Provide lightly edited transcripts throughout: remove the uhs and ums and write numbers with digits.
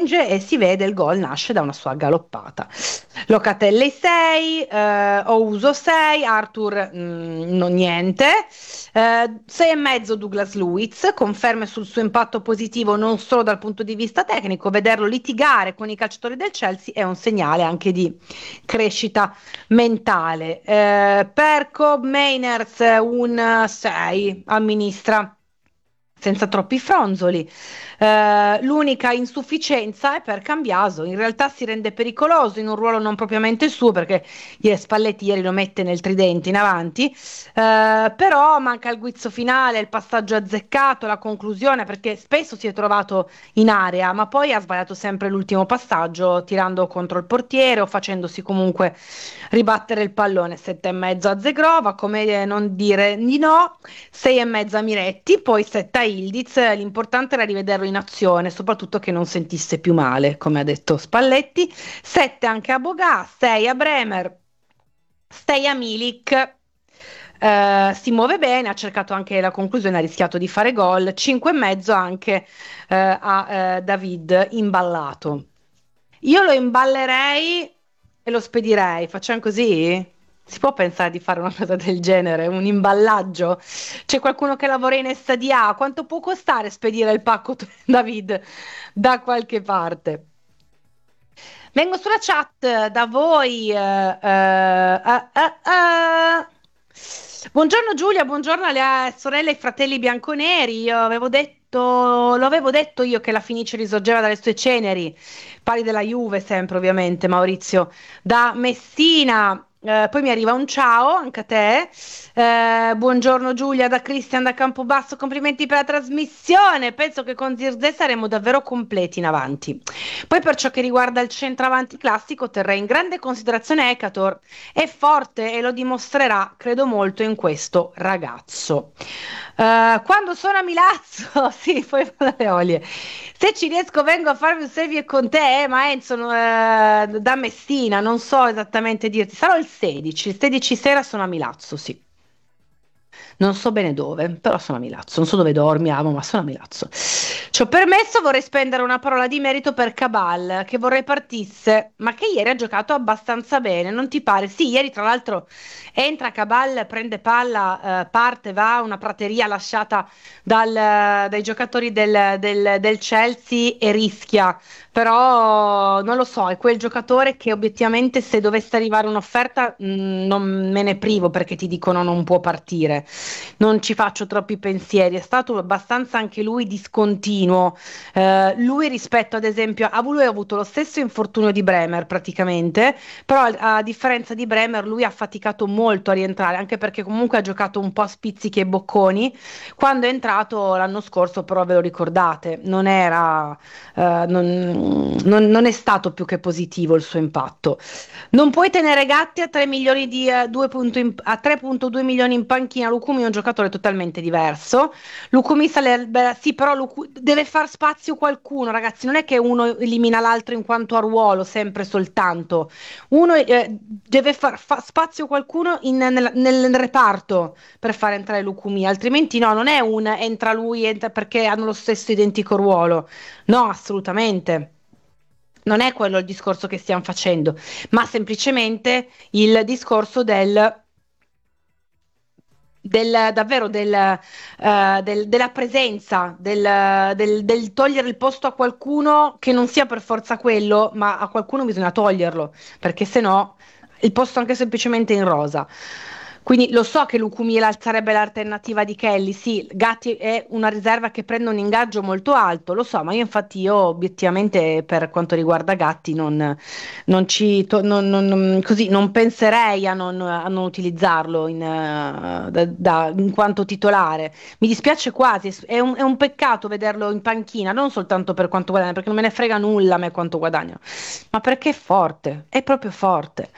spinge e si vede il gol nasce da una sua galoppata. Locatelli 6, Ouso 6, Arthur non niente. 6 e mezzo Douglas Luiz, conferme sul suo impatto positivo non solo dal punto di vista tecnico, vederlo litigare con i calciatori del Chelsea è un segnale anche di crescita mentale. Per Cobb Mainers un 6, amministra senza troppi fronzoli. L'unica insufficienza è per Cambiaso, in realtà si rende pericoloso in un ruolo non propriamente suo perché Spalletti ieri lo mette nel tridente in avanti, però manca il guizzo finale, il passaggio azzeccato, la conclusione perché spesso si è trovato in area ma poi ha sbagliato sempre l'ultimo passaggio tirando contro il portiere o facendosi comunque ribattere il pallone. 7 e mezzo a Zegrova, come non dire di no. 6 e mezza Miretti, poi 7 a Ildiz. L'importante era rivederlo in azione, soprattutto che non sentisse più male, come ha detto Spalletti. 7 anche a Bogà, 6 a Bremer, 6 a Milik. Si muove bene, ha cercato anche la conclusione, ha rischiato di fare gol. 5 e mezzo anche a David imballato. Io lo imballerei e lo spedirei. Facciamo così? Si può pensare di fare una cosa del genere, un imballaggio? C'è qualcuno che lavora in SDA? Quanto può costare spedire il pacco David da qualche parte? Vengo sulla chat da voi. Buongiorno Giulia, buongiorno alle sorelle e fratelli bianconeri. Io avevo detto, lo avevo detto io che la Fenice risorgeva dalle sue ceneri. Pari della Juve sempre ovviamente, Maurizio. Da Messina. Poi mi arriva un ciao anche a te. Buongiorno Giulia da Cristian da Campobasso, complimenti per la trasmissione. Penso che con Zirze saremo davvero completi in avanti. Poi per ciò che riguarda il centravanti classico terrei in grande considerazione Ekator. È forte e lo dimostrerà, credo molto in questo ragazzo. Quando sono a Milazzo, sì, poi vado alle olie. Se ci riesco vengo a farvi un selfie con te, ma Enzo, da Messina, non so esattamente dirti, sarò il 16 sera sono a Milazzo, sì. Non so bene dove, però sono a Milazzo. Non so dove dormiamo, ma sono a Milazzo. Ci ho permesso, vorrei spendere una parola di merito per Cabal, che vorrei partisse, ma che ieri ha giocato abbastanza bene, non ti pare? Sì, ieri tra l'altro entra Cabal, prende palla, parte, va, una prateria lasciata dai giocatori del Chelsea e rischia. Però non lo so, è quel giocatore che obiettivamente se dovesse arrivare un'offerta non me ne privo perché ti dicono non può partire. Non ci faccio troppi pensieri, è stato abbastanza anche lui discontinuo. Lui rispetto ad esempio, lui ha avuto lo stesso infortunio di Bremer praticamente, però a differenza di Bremer lui ha faticato molto a rientrare, anche perché comunque ha giocato un po' a spizzichi e bocconi. Quando è entrato l'anno scorso, però ve lo ricordate, non era, non è stato più che positivo il suo impatto. Non puoi tenere Gatti a 3 milioni di, a 3,2 milioni in panchina. Lucumi è un giocatore totalmente diverso. Lucumi sì, però deve far spazio qualcuno, ragazzi. Non è che uno elimina l'altro in quanto a ruolo, sempre soltanto. Uno deve far spazio qualcuno nel reparto per far entrare Lucumi, altrimenti no, non è un entra lui, entra perché hanno lo stesso identico ruolo. No, assolutamente. Non è quello il discorso che stiamo facendo, ma semplicemente il discorso davvero della presenza, del togliere il posto a qualcuno che non sia per forza quello, ma a qualcuno bisogna toglierlo, perché se no il posto anche semplicemente in rosa. Quindi lo so che Lucumi sarebbe l'alternativa di Kelly, sì, Gatti è una riserva che prende un ingaggio molto alto, lo so, ma io obiettivamente per quanto riguarda Gatti non ci, così, non penserei a non utilizzarlo in quanto titolare. Mi dispiace quasi, è un peccato vederlo in panchina, non soltanto per quanto guadagna, perché non me ne frega nulla a me quanto guadagna, ma perché è forte, è proprio forte.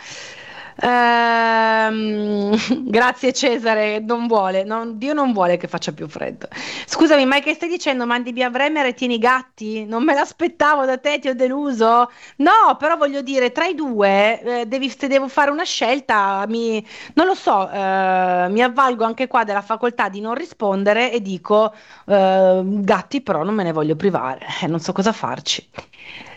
Grazie Cesare, non vuole, Dio non vuole che faccia più freddo. Scusami, ma che stai dicendo? Mandi via Bremer e tieni i gatti? Non me l'aspettavo da te, ti ho deluso? No, però voglio dire, tra i due, se devo fare una scelta, non lo so, mi avvalgo anche qua della facoltà di non rispondere e dico, gatti però non me ne voglio privare, non so cosa farci.